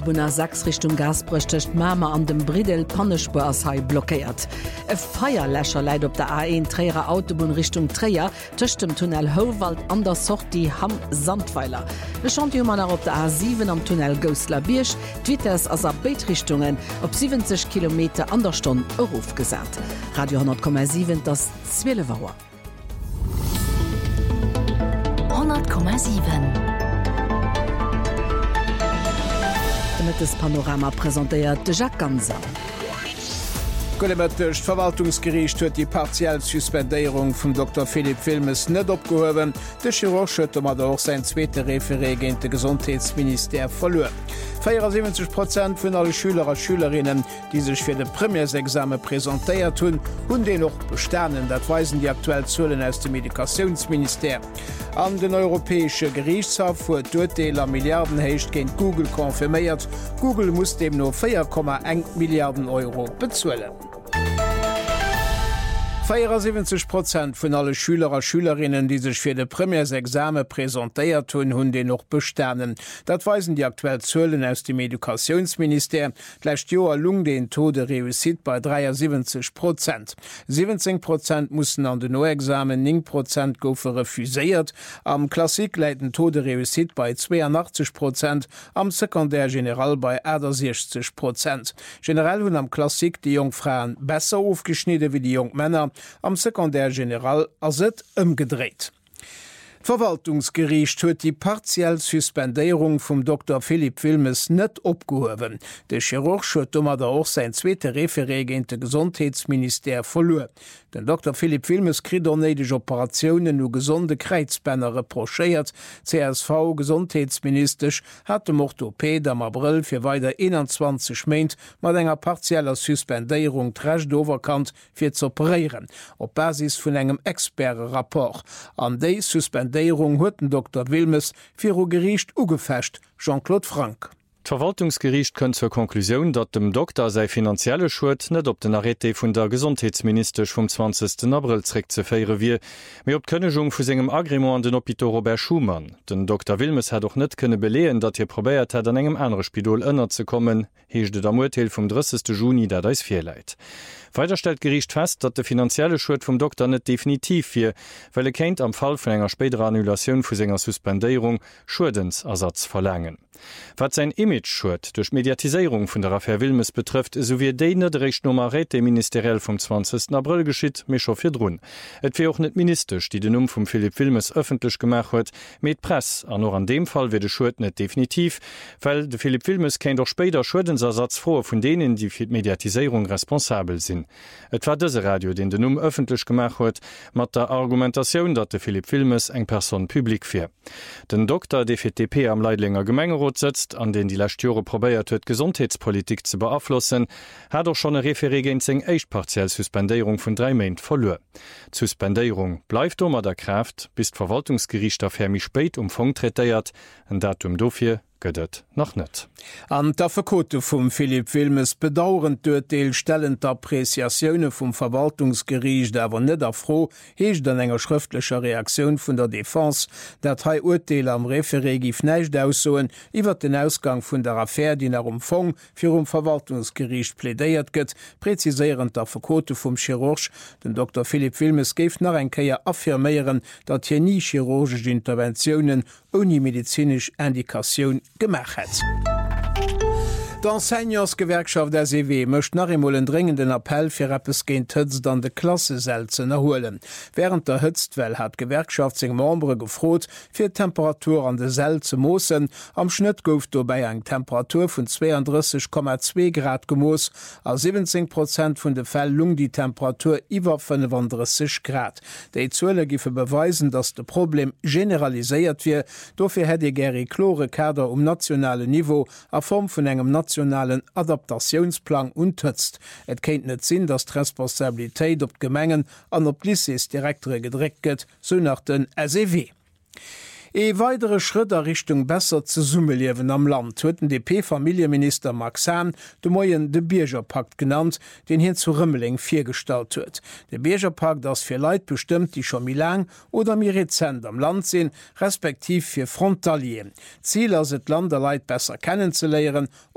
Autobahn A6 Richtung Gasbrüchtecht Mama an dem Bridel Pannespur as Hai blockiert. E Feierlächer leidt op der A1 Träger Autobahn Richtung Träger töcht dem Tunnel Howald an der Sortie Ham Sandweiler. E Chantiummann op der A7 am Tunnel Goslar Birch, Twitters as a Beitrichtungen op 70 km an der Stunde Ruf gesagt. Radio 10,7 das 12 Uhr. 100,7. Damit das Panorama präsentiert de Jacques Ganser. Kollematcht Verwaltungsgericht huet die partiell Suspendéierung vum Dr. Philipp Wilmes net opgehowen. De Chirurg huet mat auch sein zweete Referé géint de Gesundheitsminister verloren. 74% vun alle Schüler a Schülerinnen, die sech fir de Premiersexame präsentéiert hunn, hun de noch bestanen, dat weisen die aktuell Zollen aus dem Medikationsminister. An den Europäesche Gerichtshof huet d'Urteil Milliarden héicht géint Google konfirméiert. Google muss dem no 4,1 Milliarden Euro bezuelen. 74% vun alle Schüler a Schülerinnen, die sech fir de Premiersexame präsentéiert hunn, hunn de noch bestanen. Dat weisen die aktuell Zölen aus dem Edukationsminister. Lächt Joer lung den Tode Reusit bei 73%. 17% mussssen an den No-Examen, 9% goufe refuséiert. Am Klassik leiten Tode Reusit bei 82%, am Sekundär General bei 60%. Generell hunn am Klassik die Jungfrauen besser aufgeschnitten wie die Jungmänner. Am Sekundär General as et ëmgedreht. Verwaltungsgericht huet die partiell Suspendéierung vum Dr. Philipp Wilmes net opgehowen. De Chirurg huet dummer auch sein zweete Referé géint de Gesundheitsminister verloren. Den Dr. Philipp Wilmes krit onneideg Operationioen no gesunde Kreizbänner reprochéiert. CSV Gesundheitsministersch hat dem Orthopäd am April fir weiter 21 Meint mat enger partieller Suspendéierung d'Recht overkant fir zu operieren, op Basis vun engem Expertrapport. An déi Suspendéierung hueten Dr. Wilmes fir o Gericht ugefecht, Jean-Claude Frank. Verwaltungsgericht könnt zur Konklusion, dat dem Doktor sei finanzielle Schuld net op den Arrete vun der Gesundheitsminister vom 20. April ze feiere wie, mé op Könnechung vu segem Agrement an den Hôpital Robert Schumann. Den Dr. Wilmes hat doch net könne beleen, dat hier probiert hat an engem andere Spidol ënner zu kommen, heeschte der Urteil vom 30. Juni, dat is vier Leiit. Weiter stellt Gericht fest, dat de finanzielle Schuld vom Doktor net definitiv fir, weil kennt am Fall von enger späterer Annulation vu senger Suspendierung Schudensersatz verlangen. Wat sein Image-Schuld durch Mediatisierung von der Affäre Wilmes betrifft, so wie de net Rechtnummerrete ministeriell vom 20. April geschitt, méchofir drun. Et wie auch net ministerisch, die den vom Philipp Wilmes öffentlich gemacht huet, mit Press, an nur an dem Fall wird de Schuld net definitiv, weil de Philipp Wilmes kennt doch später Schudensersatz vor von denen, die für Mediatisierung responsabel sind. Et war dëse Radio, den den öffentlich gemacht huet, mat der Argumentation, dat de Philipp Wilmes eng Person publik fir. Den Doktor DFDP am Leidlinger Gemengerot setzt, an den die Lächtüre probéiert huet, Gesundheitspolitik zu beabflussen, hat doch schon e Referé géint seg éicht partiell Suspendéierung vun 3 Meint verlor. Suspendéierung bleifft ommer der Kraft, bis d'Verwaltungsgericht auf Hermi spéit Fong treiert, en Datum dofir gëtt noch net. An der Verkote vum Philipp Wilmes bedauernd Urteil stellend Appreciatioune vum Verwaltungsgericht awer net afro, heecht an enger schriftlicher Reaktion vun der Défense, dat hai Urteil am Referé gif neicht aussoen, iwwer den Ausgang vun der Affäre, die Fong fir Verwaltungsgericht plädéiert gëtt, preziséierend der Verkote vum Chirurg. Den Dr. Philipp Wilmes géif nach enkeier affirméieren, dat hier nie chirurgische Interventionen ohne medizinisch Indikation gemacht hat. D'Enseignants-Gewerkschaft der SEW mëcht nach emol en dringenden Appell fir Rappes géint Hëtzt an de Klasseselzen erholen. Während der Hëtztwell hat Gewerkschaft seg Membre gefrot, fir Temperatur an de Sel ze moossen. Am Schnitt gouft dobei eng Temperatur vun 32,2 Grad gemoos, a 17% vun de Fäll lung die Temperatur iwwer 35 Grad. Déi Zuele gife beweisen, dats de Problem generaliséiert wie, dofir hett e geri klore Kader nationale Niveau a Form vun engem nationalen Adaptationsplan unterstützt. Et kennt net sinn, dass Responsabilitéit op Gemengen an op Lycées direktre gedreckt, so nach den SEW. Weitere Schritte Richtung besser zu Summeliewen am Land hueten DP-Familienminister Max Hahn de Moien de Biergerpakt genannt, den hin zu Rümmeling firstalt huet. De Biergerpakt das fir Leiit bestimmt, die schon mi lang oder mir rezent am Land sinn, respektiv fir Frontalier. Ziel as et Land der Leiit besser kennenzulehren,